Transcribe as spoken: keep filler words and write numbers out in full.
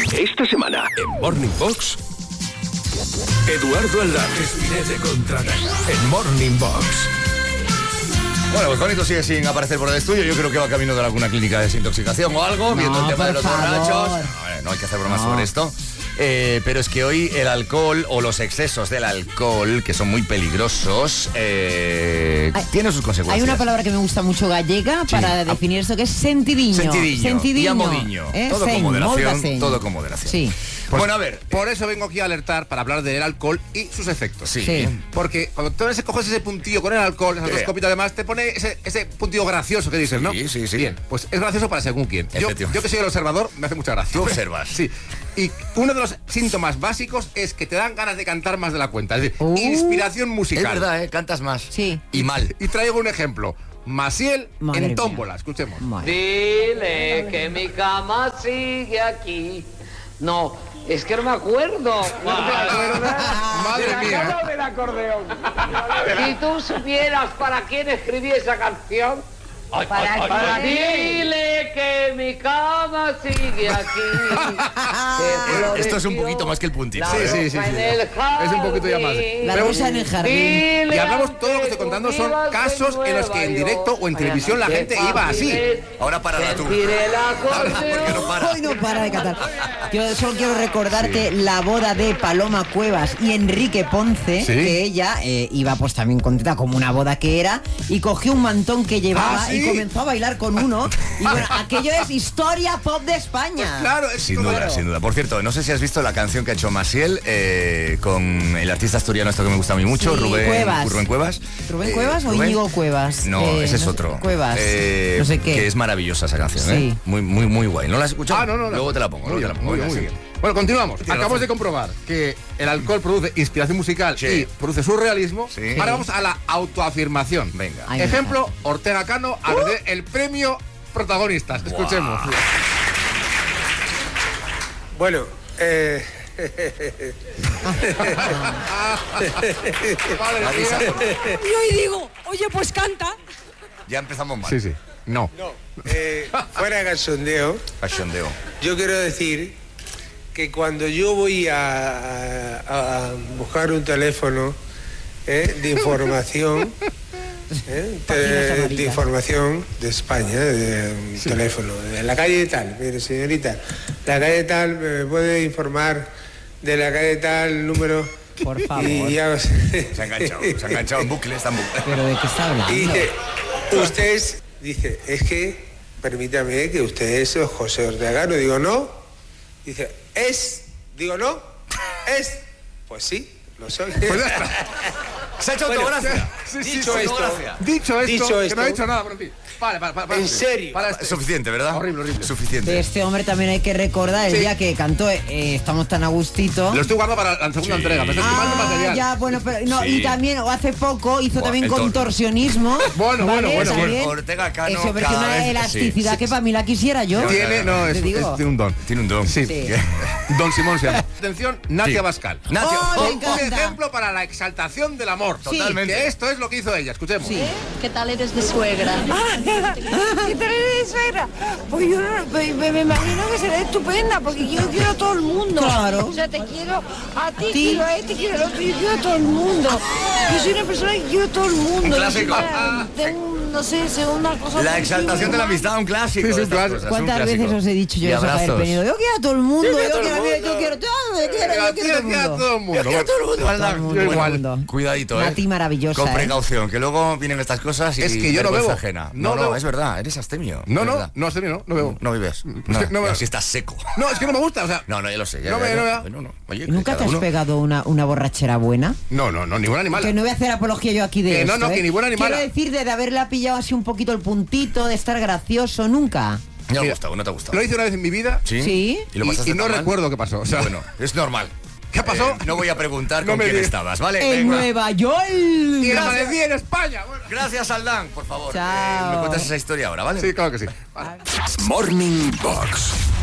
Esta semana, en Morning Box, Eduardo Aldán, Espinete contraataca en Morning Box. Bueno, pues Juanito sigue sin aparecer por el estudio. Yo creo que va camino de alguna clínica de desintoxicación o algo, No, viendo el tema de los por borrachos. favor. No, no hay que hacer bromas No. sobre esto. Eh, pero es que hoy el alcohol o los excesos del alcohol, que son muy peligrosos, eh, Hay- tienen sus consecuencias. Hay una palabra que me gusta mucho gallega Sí. para definir esto, que es sentidiño. Sentidiño, Sentidiño. y amodiño. ¿Eh? Todo con Sen, moderación, molda sen. todo con moderación. Sí. Pues, bueno, a ver. Por eso vengo aquí a alertar para hablar del alcohol y sus efectos. Sí. Sí. Porque cuando tú ese- coges ese puntillo con el alcohol, esas Sí. dos copitas además, te pone ese, ese puntillo gracioso que dices, ¿no? Sí, sí, sí. Bien, pues es gracioso para según quién. Yo, Efectivamente. yo que soy el observador, me hace mucha gracia. Tú observas. Sí. Y uno de los síntomas básicos es que te dan ganas de cantar más de la cuenta. Es decir, Uh. inspiración Es musical. verdad, ¿eh? Cantas más. Sí. Y mal. Y traigo un ejemplo. Maciel Madre en mía. tómbola, escuchemos. Madre. Dile que mi cama sigue aquí. No, es que no me acuerdo. ¿No te acuerdas? Madre De la mía. cama del acordeón. Si tú supieras para quién escribí esa canción. Para, para dile que mi cama sigue aquí. Que Esto es un poquito más que el puntito. la Sí, ¿eh? sí, sí, sí. rosa en el Es un poquito ya más. jardín. La Pero- rosa en el jardín. Dile Y hablamos, todo lo que estoy contando son vivas casos en los que en Nueva directo York. o en televisión la gente iba así. Ahora para tú. Sentiré el ¿Por qué no acordeón. para? Hoy no para de cantar. Yo solo quiero recordar que la boda de Paloma Cuevas y Enrique Ponce, Sí. que ella eh, iba pues también contenta como una boda que era, y cogió un mantón que llevaba ¿Ah, sí? y comenzó a bailar con uno. Y bueno, aquello es historia pop de España. Claro, es Sin como- duda, sin duda. Por cierto, no sé si has visto la canción que ha hecho Maciel eh, con el artista asturiano, esto que me gusta a mí mucho, Sí, Rubén Cuevas. Rubén Cuevas. ¿Rubén Eh, Cuevas o Rubén? Íñigo Cuevas? No, Eh, ese es no sé, otro. Cuevas. Eh, no sé qué. Que es maravillosa esa canción, Sí. ¿eh? Muy, muy, muy guay. ¿No la has escuchado? Ah, no, no, no. Luego te la pongo, Muy luego te la bien, pongo. muy Venga, bien, muy sigue. bien. Bueno, continuamos. Tienes Acabamos razón. de comprobar que el alcohol produce inspiración musical Sí. y produce surrealismo. Sí. Ahora vamos a la autoafirmación. Venga. Ay, me Ejemplo, Ortega Cano al ver el premio protagonistas. Escuchemos. Bueno, eh, Madre La risa. mía. Y hoy digo, oye, pues canta. Ya empezamos mal. Sí, sí. No. no, eh, fuera de cachondeo, Cachondeo. yo quiero decir que cuando yo voy a, a- a buscar un teléfono eh, de información, eh, te- Páginas de amarillas. información de España, de un teléfono, de la calle tal, mire señorita, la calle tal, me puede informar de la calle tal, número... Por favor. Y ya- Se ha enganchado, se ha enganchado en bucle, está en bucle. ¿Pero de qué está hablando? Y dice, usted es, dice, es que, permítame que usted es José Ortega. No digo, no. Dice, es, digo, no, es. Pues sí, lo soy. Pues ya está. Se ha hecho Bueno, autogracia. Sí, sí, dicho sí. esto, Dicho esto, Dicho que esto. no ha dicho nada por ti. Vale, vale, vale. En serio. Para Es este. suficiente, ¿verdad? Horrible, horrible. Suficiente. De este hombre también hay que recordar el Sí. día que cantó eh, Estamos tan a gustito. Lo estoy guardando para la segunda Sí. entrega. Me estoy quemando Ah, material. ya, bueno, pero no, Sí. y también o hace poco hizo Buah, también el torno. contorsionismo. Bueno, bueno, bueno, También. bueno. Ortega Cano Ese hombre cada tiene una vez- elasticidad sí, que sí, para mí la quisiera yo. Yo- Tiene, no, Te es, digo. es- tiene un don. Tiene un don. Sí. Sí. Don Simón se llama. Atención, Natia Sí. Bascal. Natia. Oh, me Un encanta. ejemplo para la exaltación del amor. Sí. Totalmente. Que esto es lo que hizo ella. Escuchemos. Sí. ¿Qué tal eres de suegra? ¿Qué tal eres, suegra? Pues yo no- pues me, me imagino que será estupenda, porque yo quiero a todo el mundo. Claro. O sea, te quiero a ti, Sí. quiero a este, quiero al otro, yo quiero a todo el mundo. Yo soy una persona que quiero a todo el mundo. Un clásico. Yo soy una- de un, no sé, de una cosa... La muy exaltación de la amistad, un clásico. Sí, sí, de estas claro. cosas, un ¿Cuántas clásico. veces os he dicho yo Y eso, Javier abrazos. Penedo? Yo quiero a todo el mundo, Yo yo quiero a todo quiero, el yo mundo. quiero, todo, yo quiero, yo quiero a todo el A mundo. todo el mundo. Todo el mundo, ¿verdad? Todo el mundo, Yo todo el igual. mundo. Cuidadito, ¿eh? Nati maravillosa, Con ¿eh? precaución, que luego vienen estas cosas y Es que yo no vergüenza bebo. ajena. No No, no, bebo. es verdad, eres astemio. No, es no, verdad. no, serio, no, no bebo. No bebes. Es No, que no me- así estás seco. No, es que no me gusta, o sea. No, no, ya lo sé. Ya, No ya, me- ya. no me- Bueno, no. Oye, ¿Y ¿Nunca cada te has uno- pegado una, una borrachera buena? No, no, no, ningún animal. Que no voy a hacer apología yo aquí de Que no, esto, no, que ¿eh? ni buena ni Quiero mala. decir de, de haberla pillado así un poquito el puntito, de estar gracioso, nunca. No te ha Mira, gustado, no te ha gustado. Lo hice una vez en mi vida ¿Sí? Sí. ¿Y lo y, pasaste y no tan mal? recuerdo qué pasó. O sea, Bueno, es normal. ¿Qué pasó? Eh, no voy a preguntar No con me quién digas. estabas, ¿vale? En Venga. Nueva York. y Gracias. amanecí en España. Bueno. Gracias, Aldán, por favor. Chao. Eh, me cuentas esa historia ahora, ¿vale? Sí, claro que sí. Vale. Morning Box.